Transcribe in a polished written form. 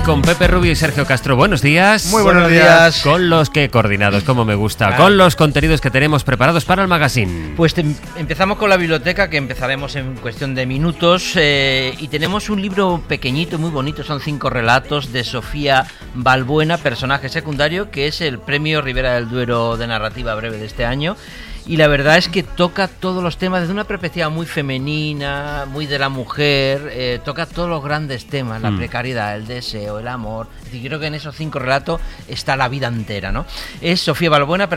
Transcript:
con Pepe Rubio y Sergio Castro. Buenos días. Muy buenos días. Con los que coordinados, como me gusta, con los contenidos que tenemos preparados para el magazine. Pues empezamos con la biblioteca, que empezaremos en cuestión de minutos, y tenemos un libro pequeñito, muy bonito, son 5 relatos de Sofía Balbuena, personaje secundario, que es el premio Ribera del Duero de narrativa breve de este año. Y la verdad es que toca todos los temas desde una perspectiva muy femenina, muy de la mujer, toca todos los grandes temas, la precariedad, el deseo, el amor. Es decir, creo que en esos 5 relatos está la vida entera, ¿no? Es Sofía Balbuena,